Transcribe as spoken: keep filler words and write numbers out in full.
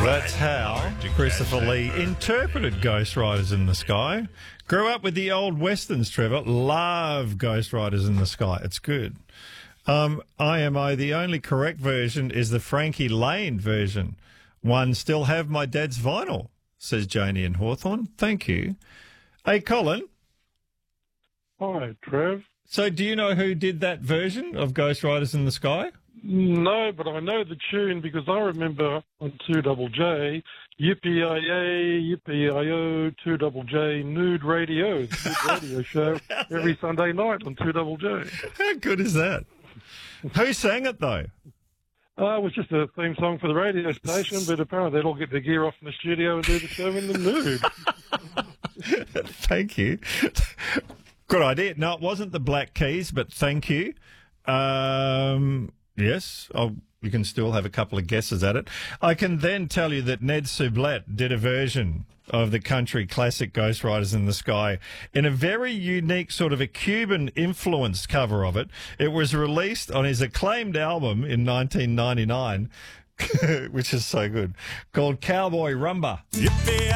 That's how Christopher Lee interpreted Ghost Riders in the Sky. Grew up with the old westerns, Trevor. Love Ghost Riders in the Sky. It's good. Um, I M O, the only correct version is the Frankie Lane version. One, still have my dad's vinyl, says Janie in Hawthorne. Thank you. Hey, Colin. Hi, Trev. So do you know who did that version of Ghost Riders in the Sky? No, but I know the tune because I remember on two Double J, Yippee-I-A, Yippee-I-O, two Double J, Nude Radio, the nude radio show every Sunday night on two Double J. How good is that? Who sang it, though? Uh, it was just a theme song for the radio station, but apparently they'd all get their gear off in the studio and do the show in the nude. Thank you. Good idea. No, it wasn't the Black Keys, but thank you. Um, yes, I'll, you can still have a couple of guesses at it. I can then tell you that Ned Sublette did a version of the country classic Ghost Riders in the Sky in a very unique sort of a Cuban-influenced cover of it. It was released on his acclaimed album in nineteen ninety-nine, which is so good, called Cowboy Rumba. Yippee!